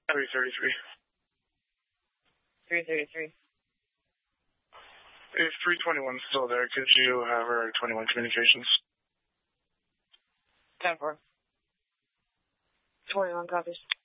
333. 333. If 321's still there, could you have her 21 communications? 10-4. 21 copies.